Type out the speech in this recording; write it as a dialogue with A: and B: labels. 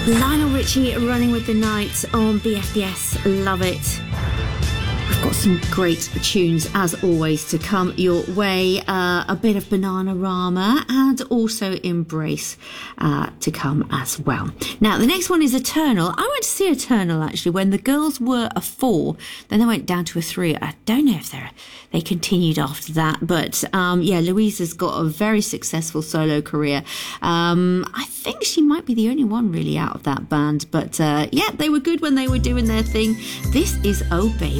A: Lionel Richie, Running with the Night on BFBS. Love it. We've got some great tunes, as always, to come your way. A bit of Bananarama and also Embrace to come as well. Now, the next one is Eternal. I went to see Eternal, actually, when the girls were a 4. Then they went down to a 3. I don't know if they continued after that. But, Louisa's got a very successful solo career. I think she might be the only one, really, out of that band. But, they were good when they were doing their thing. This is Oh Baby.